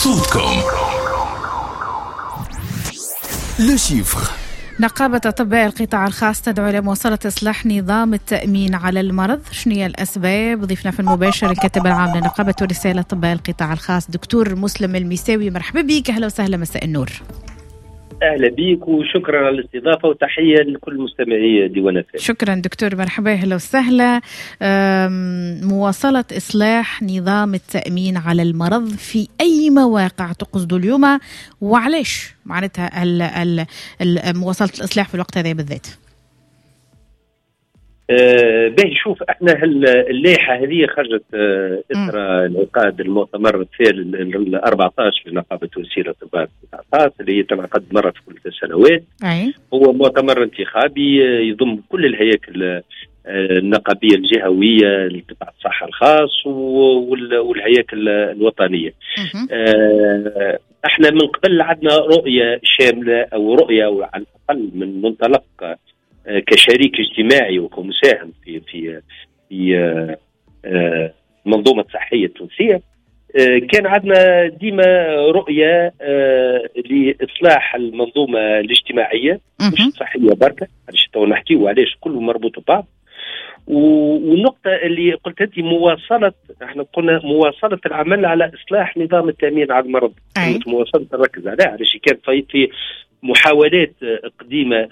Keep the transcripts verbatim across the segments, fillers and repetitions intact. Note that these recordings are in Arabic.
صوتكم. لو شيفر. نقابة أطباء القطاع الخاص تدعو لمواصلة إصلاح نظام التأمين على المرض. شنو هي الأسباب؟ ضيفنا في المباشر الكاتب العام لنقابة ورسالة أطباء القطاع الخاص دكتور مسلم الميساوي. مرحبا بك، أهلا وسهلا، مساء النور. أهلا بيك وشكرا على الاستضافة وتحية لكل مستمعي ديوان أفهم. شكرا دكتور، مرحبا، أهلا وسهلا. مواصلة إصلاح نظام التأمين على المرض في أي مواقع تقصدوا اليوم، وعلاش معناتها مواصلة الإصلاح في الوقت هذا بالذات؟ أه باهي، شوف احنا اللائحة هذه خرجت أه اثر انعقاد المؤتمر الثالث ال أربعة عشر لنقابة ورسالة أطباء القطاع الخاص اللي يتنعقد مرة في كل ثلاث سنوات. أي. هو مؤتمر انتخابي يضم كل الهياكل النقابية الجهوية لقطاع الصحة الخاص والهياكل الوطنية. أه احنا من قبل عندنا رؤية شاملة او رؤية او على الاقل من منطلق كشريك اجتماعي وكمساهم في في في المنظومة الصحية التونسية. كان عندنا ديما رؤية لإصلاح المنظومة الاجتماعية مش الصحية بركة، علاش تو نحكيو علاش كله مربوط ببعض. والنقطة اللي قلت انت مواصلة، احنا قلنا مواصلة العمل على إصلاح نظام التأمين على المرض. مواصلة نركز عليها علاش كان في محاولات قديمة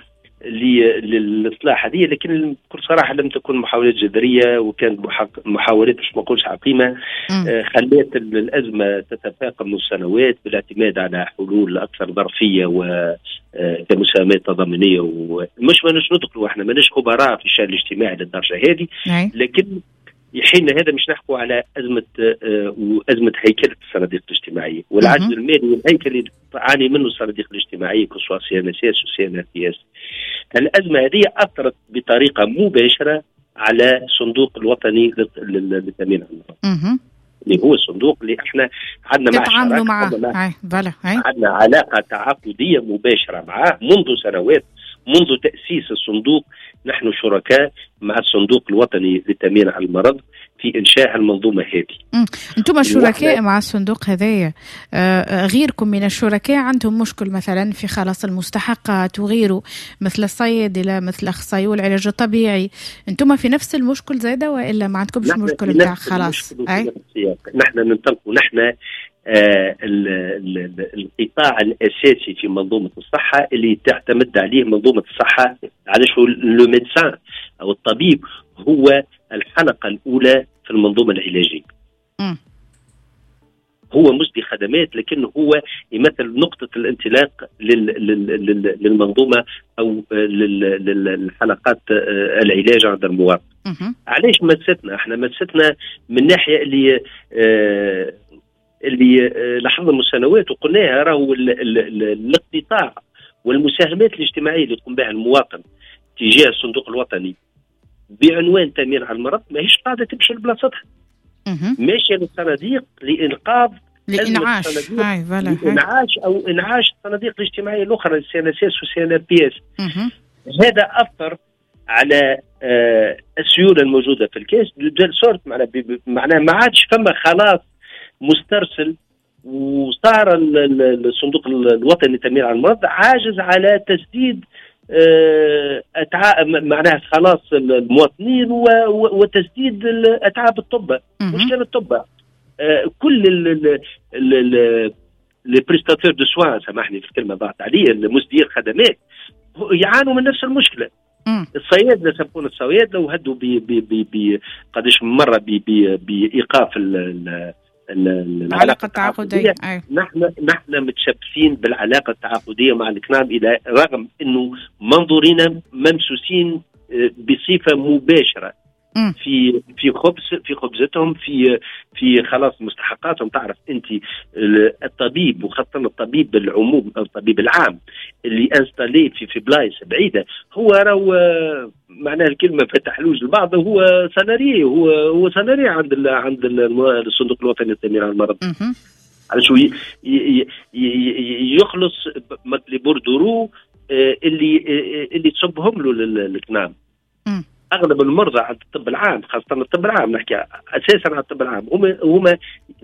للإصلاح هذه، لكن بكل صراحة لم تكن محاولات جذرية، وكانت محاولات مش ما نقولش عقيمة. آه خلت الأزمة تتفاقم السنوات بالاعتماد على حلول أكثر ظرفية وكمساهمات تضامنية، ومش ما نش ندخلوا احنا ما نش خبراء في الشأن الاجتماعي للدرجة هذه، لكن حين هذا مش نحكوا على أزمة آه وأزمة هيكلة الصناديق الاجتماعية والعجز المالي والهيكل اللي تعاني منه الصناديق الاجتماعية كسوا سي ان اس اس وسي ان بي اس. الأزمة هذه أثرت بطريقة مباشرة على الصندوق الوطني للتأمين على المرض، اللي هو الصندوق اللي احنا عندنا نتعاملوا معه، عندنا علاقة تعاقدية مباشرة معه منذ سنوات، منذ تأسيس الصندوق. نحن شركاء مع الصندوق الوطني للتأمين على المرض في إنشاء المنظومة هذه. أنتم شركاء مع الصندوق هذايا، آه غيركم من الشركاء عندهم مشكل مثلا في خلاص المستحقات وغيره، مثل الصيادلة، مثل أخصائي العلاج الطبيعي. أنتم في نفس المشكل زايدة وإلا ما عندكمش مشكل بتاع خلاص؟ نحن ننطلق، نحن آه القطاع الأساسي في منظومة الصحة اللي تعتمد عليه منظومة الصحة، على شو لو ميدسان أو الطبيب هو الحلقة الأولى في المنظومة العلاجية. م. هو مسدي خدمات، لكن هو يمثل نقطة الانطلاق للمنظومة أو للحلقات العلاج عند المواطن. علاش مستنا؟ احنا مستنا من ناحية اللي آه اللي لاحظنا من السنوات وقلناها، راهو الاقتطاع والمساهمات الاجتماعية اللي يقوم بها المواطن تجاه الصندوق الوطني بعنوان تأمين على المرض ماهيش قاعدة تمشي لبلاصتها، ماشية للصناديق لإنقاذ لإنعاش لإنعاش أو إنعاش الصناديق الاجتماعية الأخرى السي ان اس اس والسي ان بي اس. هذا أثر على آه السيولة الموجودة في الكاس بجل صورت، معناها ما عادش فما خلاص مسترسل، وصار الصندوق الوطني للتأمين على المرض عاجز على تسديد أتعاب، معناها خلاص المواطنين وتسديد أتعاب الطب. مشكلة الطب كل البريستاتور دو سوان، سامحني في الكلمة ضاعت عليه، المسدير خدمات يعانوا من نفس المشكلة. الصيادلة سبقون الصيادلة وهدوا قديش مرة بإيقاف العلاقة التعاقدية. نحن نحن متشبثين بالعلاقة التعاقدية مع الكناب، إلى رغم أنه منظورنا ممسوسين بصفة مباشرة م. في في خبز في خبزتهم، في في خلاص مستحقاتهم. تعرف أنت الطبيب وخاصة الطبيب العموم أو الطبيب العام اللي انستالي في في بلايص بعيدة، هو راهو معناه الكلمة فتحلوج البعض، هو سالاري، هو هو سالاري عند ال عند الصندوق الوطني للتأمين على المرض. على شو يخلص مثل بوردورو اللي اللي تصبهم له الكنام. اغلب المرضى عند الطب العام، خاصه الطب العام، نحكي اساسا عن الطب العام، هم هم